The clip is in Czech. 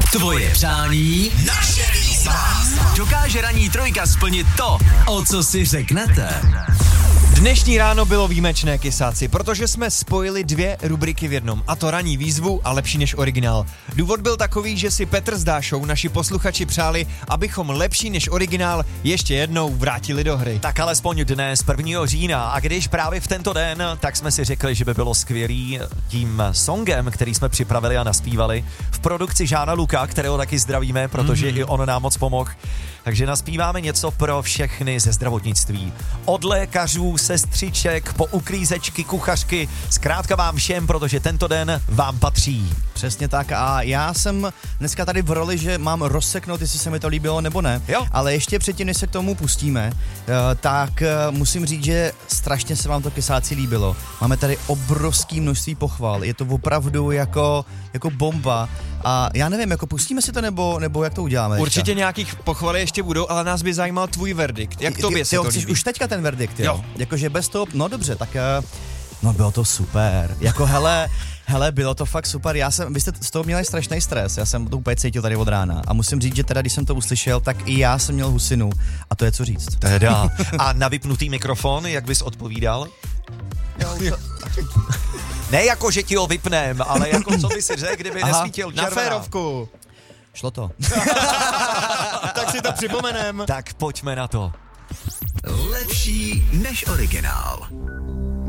Tvoje přání, naše výzva. Dokáže ranní trojka splnit to, o co si řeknete? Dnešní ráno bylo výjimečné, kysáci, protože jsme spojili dvě rubriky v jednom, a to ranní výzvu a lepší než originál. Důvod byl takový, že si Petr s Dášou, naši posluchači, přáli, abychom lepší než originál ještě jednou vrátili do hry. Tak alespoň dnes, 1. října, a když právě v tento den, tak jsme si řekli, že by bylo skvělý tím songem, který jsme připravili a naspívali v produkci Žána Luka, kterého taky zdravíme, protože i on nám moc pomohl. Takže naspíváme něco pro všechny ze zdravotnictví. Od lékařů, sestřiček, po uklízečky, kuchařky, zkrátka vám všem, protože tento den vám patří. Přesně tak, a já jsem dneska tady v roli, že mám rozseknout, jestli se mi to líbilo nebo ne, jo. Ale ještě předtím, než se k tomu pustíme, tak musím říct, že strašně se vám to, kysáci, líbilo. Máme tady obrovské množství pochval, je to opravdu jako bomba a já nevím, jako pustíme si to nebo jak to uděláme? Určitě nějakých pochvaly ještě budou, ale nás by zajímal tvůj verdikt. Jak tobě se to líbí? Chceš už teďka ten verdikt, jo? Jo. Jakože bez toho, no dobře, tak no bylo to super, jako hele, bylo to fakt super, vy jste z toho měli strašný stres, já jsem to úplně cítil tady od rána a musím říct, že teda, když jsem to uslyšel, tak i já jsem měl husinu a to je co říct. Teda. A na vypnutý mikrofon, jak bys odpovídal? Ne jako, že ti ho vypnem, ale jako co by si řekl, kdyby nesvítil červená. Na férovku. Šlo to. Tak si to připomenem. Tak pojďme na to. Lepší než originál.